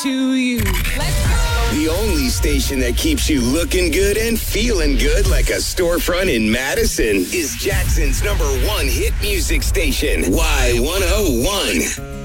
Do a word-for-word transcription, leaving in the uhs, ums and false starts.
to you. Let's go! The only station that keeps you looking good and feeling good like a storefront in Madison is Jackson's number one hit music station, Y one oh one.